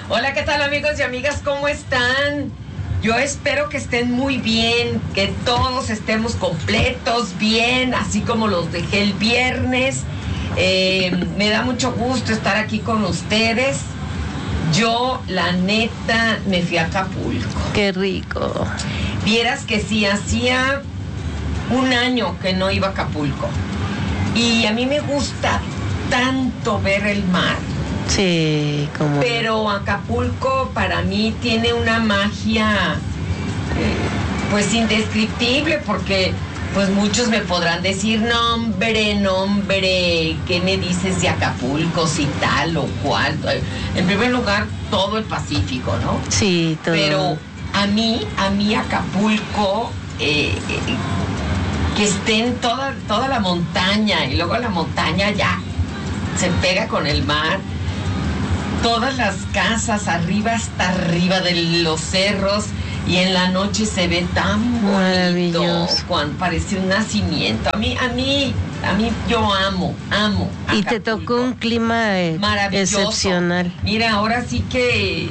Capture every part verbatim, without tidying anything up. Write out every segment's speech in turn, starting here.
Hola, ¿qué tal, amigos y amigas? ¿Cómo están? Yo espero que estén muy bien, que todos estemos completos, bien, así como los dejé el viernes. Eh, me da mucho gusto estar aquí con ustedes. Yo, la neta, me fui a Acapulco. Qué rico. Vieras que sí, hacía un año que no iba a Acapulco. Y a mí me gusta tanto ver el mar. Sí, como... Pero Acapulco para mí tiene una magia eh, pues indescriptible, porque pues muchos me podrán decir, no hombre, no hombre, ¿qué me dices de Acapulco, si tal o cual? En primer lugar, todo el Pacífico, ¿no? Sí, todo. Pero a mí, a mí Acapulco, eh, eh, que esté en toda, toda la montaña, y luego la montaña ya se pega con el mar. Todas las casas arriba hasta arriba de los cerros, y en la noche se ve tan bonito, cuando parece un nacimiento. A mí, a mí, a mí yo amo, amo Acapulco. Y te tocó un clima eh, maravilloso, excepcional. Mira, ahora sí que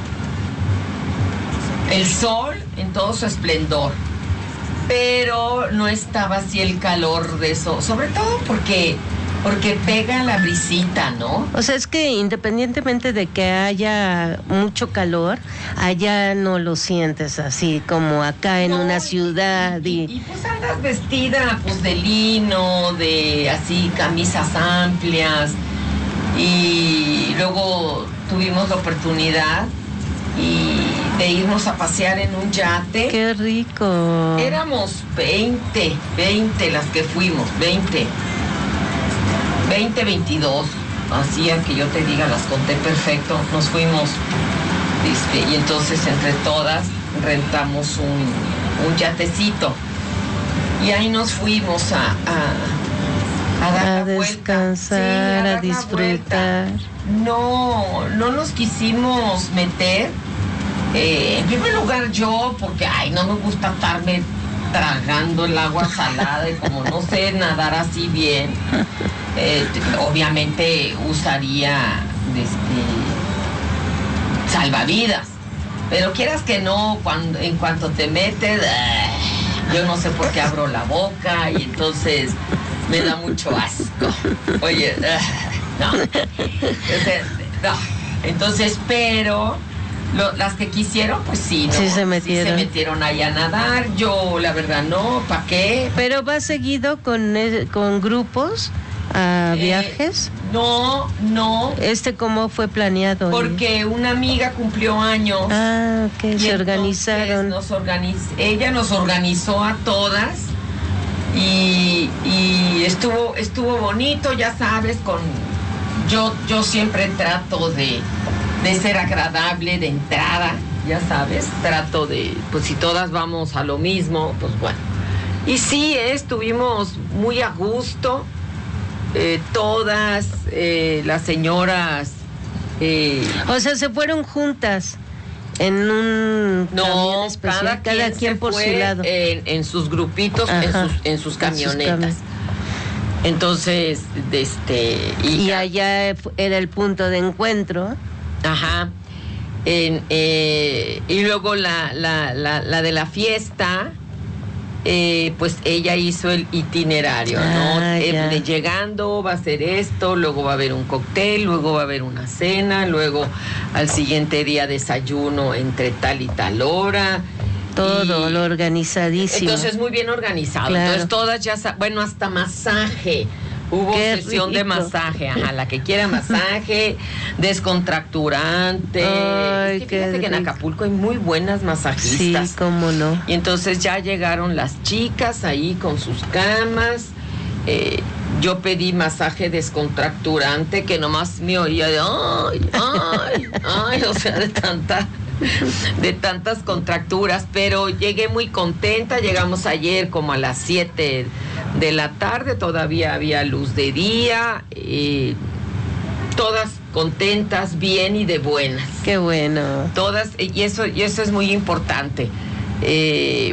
el sol en todo su esplendor, pero no estaba así el calor de eso, sobre todo porque Porque pega la brisita, ¿no? O sea, es que independientemente de que haya mucho calor, allá no lo sientes así como acá en no, una ciudad. Y, y, y pues andas vestida pues de lino, de así camisas amplias, y luego tuvimos la oportunidad y de irnos a pasear en un yate. ¡Qué rico! Éramos veinte, veinte las que fuimos, veinte. veinte, veintidós, así a que yo te diga, las conté perfecto. Nos fuimos, este, y entonces entre todas rentamos un, un yatecito, y ahí nos fuimos a, a, a dar a la descansar, vuelta. Sí, a, dar a disfrutar. No, no nos quisimos meter. Eh, en primer lugar yo, porque ay, no me gusta estarme tragando el agua salada, y como no sé nadar así bien, eh, obviamente usaría este, salvavidas, pero quieras que no, cuando en cuanto te metes, uh, yo no sé por qué abro la boca, y entonces me da mucho asco. Oye, uh, no. Entonces, no, entonces, pero Lo, las que quisieron, pues sí, ¿no? Sí se metieron. Sí se metieron ahí a nadar. Yo, la verdad, no, ¿para qué? ¿Pero vas seguido con, con grupos a eh, viajes? No, no. ¿Este cómo fue planeado? Porque una amiga cumplió años. Ah, ok, se organizaron. Nos organiz, ella nos organizó a todas, y, y estuvo, estuvo bonito, ya sabes, con yo, yo siempre trato de de ser agradable de entrada, ya sabes, trato de, pues si todas vamos a lo mismo, pues bueno. Y sí, eh, estuvimos muy a gusto, eh, todas, eh, las señoras. Eh, o sea, se fueron juntas en un no, camión especial, cada, cada quien, quien por su lado. En, en sus grupitos, en sus, en sus camionetas. En sus Entonces, este... Y, y allá era el punto de encuentro. Ajá. En, eh, y luego la, la, la, la de la fiesta, eh, pues ella hizo el itinerario, ¿no? Ah, eh, de llegando va a ser esto, luego va a haber un cóctel, luego va a haber una cena, luego al siguiente día desayuno entre tal y tal hora. Todo, y, lo organizadísimo. Entonces muy bien organizado. Claro. Entonces todas ya, bueno, hasta masaje. Hubo Qué sesión rico. de masaje, ajá, la que quiera masaje, descontracturante. Ay, es que fíjate que en Acapulco hay muy buenas masajistas. Sí, cómo no. Y entonces ya llegaron las chicas ahí con sus camas. Eh, yo pedí masaje descontracturante, que nomás me oía de ay, ay, ay, o sea, de tanta... de tantas contracturas, pero llegué muy contenta. Llegamos ayer como a las siete de la tarde, todavía había luz de día, eh, todas contentas, bien y de buenas. Qué bueno. Todas, y eso, y eso es muy importante. Eh,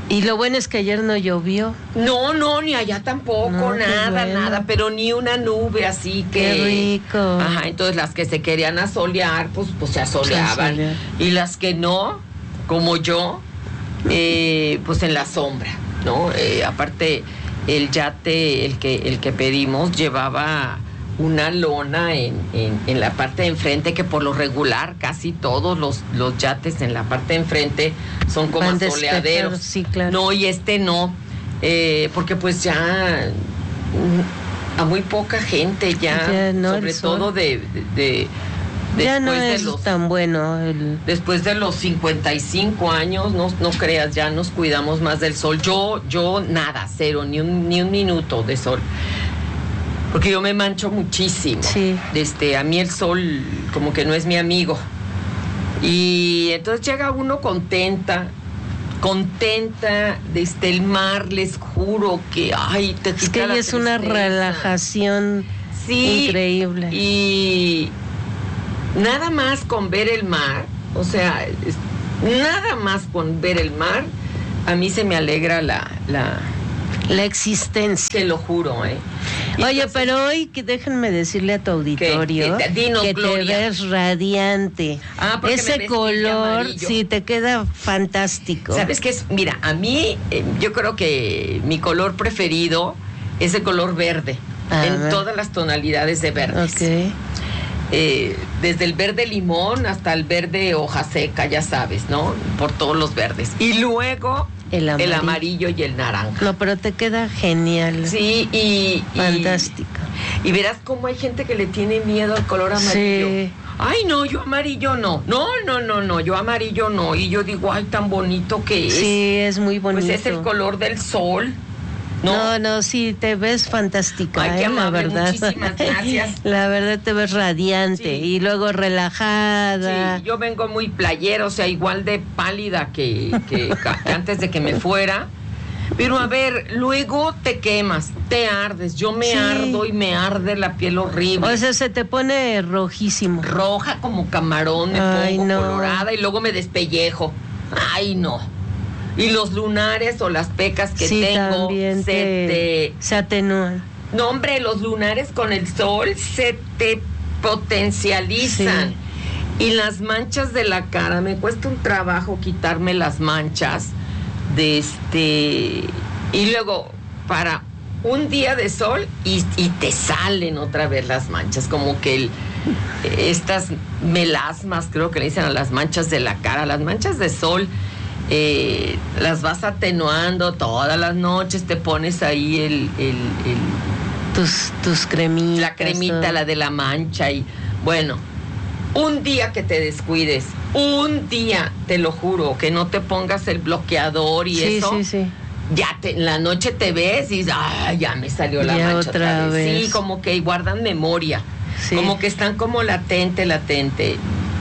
Y lo bueno es que ayer no llovió. No, no, ni allá tampoco, No, qué nada, bueno. nada, pero ni una nube así que... Qué rico. Ajá, entonces las que se querían asolear, pues, pues se asoleaban. Se asolean. Y las que no, como yo, eh, pues en la sombra, ¿no? Eh, aparte, el yate, el que, el que pedimos, llevaba una lona en, en, en la parte de enfrente, que por lo regular casi todos los, los yates en la parte de enfrente son como Van asoleaderos. despejados, sí, claro. No, y este no, eh, porque pues ya mm, a muy poca gente ya, Ya no, sobre el sol. todo de, de, de Ya no después de es los tan bueno el... después de los cincuenta y cinco años, no, no creas, ya nos cuidamos más del sol. Yo, yo nada, cero, ni un, ni un minuto de sol. Porque yo me mancho muchísimo. Sí. Este, a mí el sol como que no es mi amigo. Y entonces llega uno contenta, contenta desde el mar, les juro que, ay, te Es quita que la ahí es una tristeza. relajación Sí, increíble. Y nada más con ver el mar, o sea, es- nada más con ver el mar, a mí se me alegra la, la, La existencia. te lo juro, ¿eh? Y Oye, entonces, pero hoy que déjenme decirle a tu auditorio ¿Qué? Dinos, que te Gloria. ves radiante. Ah, porque me Ese vestí de color, amarillo. sí, te queda fantástico. ¿sabes qué es? Mira, a mí, eh, yo creo que mi color preferido es el color verde, Ah, en ver. todas las tonalidades de verdes. Ok. Eh, desde el verde limón hasta el verde hoja seca, ya sabes, ¿no? Por todos los verdes. Y luego El amarillo. el amarillo y el naranja. No, pero te queda genial. Sí, y, y- Fantástico. Y verás cómo hay gente que le tiene miedo al color amarillo. Sí. Ay, no, yo amarillo no. No, no, no, no, yo amarillo no. Y yo digo, ay, tan bonito que es. Sí, es muy bonito. Pues es el color del sol. No, No, no, sí, te ves fantástica, Ay, qué ¿eh? La amable, verdad. muchísimas gracias. La verdad te ves radiante Sí. y luego relajada. sí, yo vengo muy playera, o sea, igual de pálida que, que, que antes de que me fuera. Pero a ver, luego te quemas, te ardes. Yo me Sí. ardo y me arde la piel horrible. O sea, se te pone rojísimo. Roja como camarón, me Ay, pongo no. colorada y luego me despellejo. Ay, no. Y los lunares o las pecas que Sí, tengo también se te, te... se atenúan. No, hombre, los lunares con el sol se te potencializan. Y las manchas de la cara, me cuesta un trabajo quitarme las manchas de este... Y luego, para un día de sol y, y te salen otra vez las manchas, como que el, estas melasmas, creo que le dicen a las manchas de la cara, las manchas de sol, eh, las vas atenuando todas las noches, te pones ahí el, el, el Tus, tus cremitas. la cremita, todo. la de la mancha y bueno, un día que te descuides, un día, te lo juro, que no te pongas el bloqueador y Sí, eso, sí, sí. ya te, en la noche te ves y ah, ya me salió la Ya mancha otra vez. Sí, como que guardan memoria, Sí. como que están como latente, latente.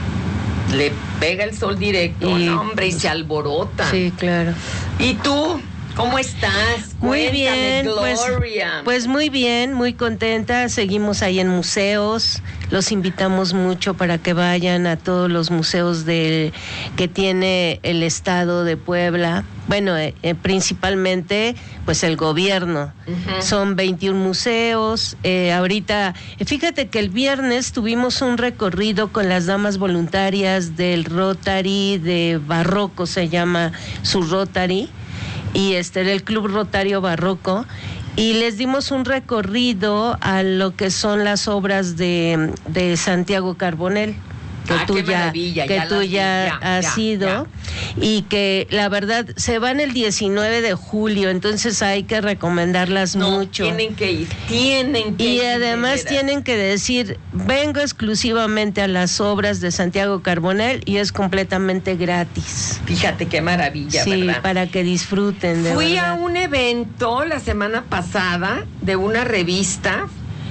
Le pega el sol directo, Y- no, hombre, y se alborota. Sí, claro. ¿Y tú? ¿Cómo estás? Muy Cuéntame, bien, pues, Gloria. pues muy bien, muy contenta. Seguimos ahí en museos. Los invitamos mucho para que vayan a todos los museos del que tiene el estado de Puebla. Bueno, eh, eh, principalmente, pues el gobierno. Ujú. Son veintiún museos. Eh, ahorita, eh, fíjate que el viernes tuvimos un recorrido con las damas voluntarias del Rotary de Barroco, se llama su Rotary, y este del Club Rotario Barroco, y les dimos un recorrido a lo que son las obras de, de Santiago Carbonell, que Ah, tú qué ya, maravilla, que ya tú las vi, ya, ya, has ya, ido, ya. y que la verdad se van el diecinueve de julio, entonces hay que recomendarlas No, mucho. tienen que ir, tienen que Y ir. de además veras. tienen que decir, vengo exclusivamente a las obras de Santiago Carbonell y es completamente gratis. Fíjate qué maravilla, Sí, ¿verdad? para que disfruten de Fui verdad. a un evento la semana pasada de una revista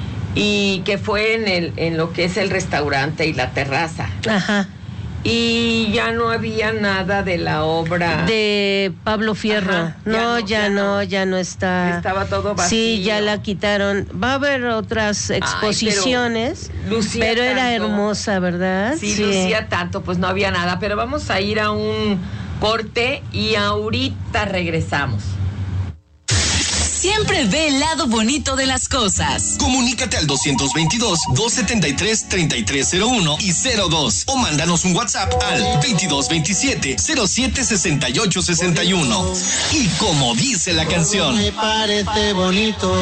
y que fue en el en lo que es el restaurante y la terraza. Ajá. Y ya no había nada de la obra. De Pablo Fierro. Ajá, ya no, no, ya, ya no, no. ya no está. Estaba todo vacío. Sí, ya la quitaron. Va a haber otras exposiciones, pero lucía pero era tanto. hermosa, ¿verdad? Sí, lucía tanto, pues no había nada. Pero vamos a ir a un corte y ahorita regresamos. Siempre ve el lado bonito de las cosas. Comunícate al doscientos veintidós, doscientos setenta y tres, treinta y tres cero uno y cero dos o mándanos un WhatsApp al veintidós veintisiete, cero siete sesenta y ocho sesenta y uno. Y como dice la canción, me parece bonito.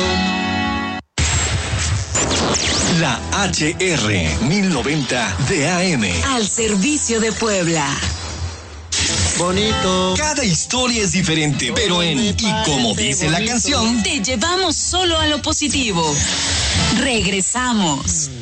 La H R mil noventa de A M. Al servicio de Puebla. Bonito. Cada historia es diferente, pero en Y como dice la canción, te llevamos solo a lo positivo. Regresamos.